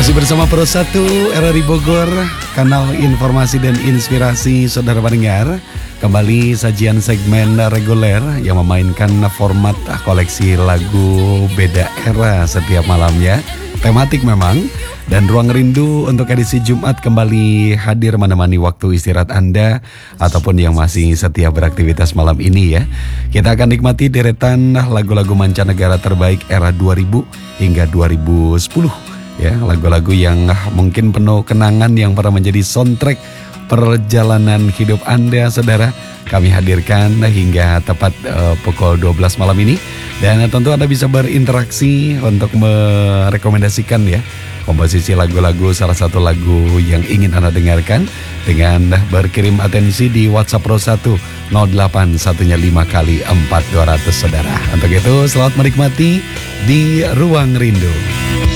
Masih bersama Pro 1 RRI Bogor, kanal informasi dan inspirasi saudara pendengar. Kembali sajian segmen reguler yang memainkan format koleksi lagu beda era setiap malamnya. Tematik memang. Dan Ruang Rindu untuk edisi Jumat kembali hadir menemani waktu istirahat Anda ataupun yang masih setia beraktivitas malam ini ya. Kita akan nikmati deretan lagu-lagu mancanegara terbaik era 2000 hingga 2010. Ya, lagu-lagu yang mungkin penuh kenangan yang pernah menjadi soundtrack perjalanan hidup Anda, saudara. Kami hadirkan hingga tepat pukul 12 malam ini. Dan tentu Anda bisa berinteraksi untuk merekomendasikan ya komposisi lagu-lagu, salah satu lagu yang ingin Anda dengarkan dengan berkirim atensi di WhatsApp Pro 1 08115 kali 4200, saudara. Untuk itu selamat menikmati di Ruang Rindu.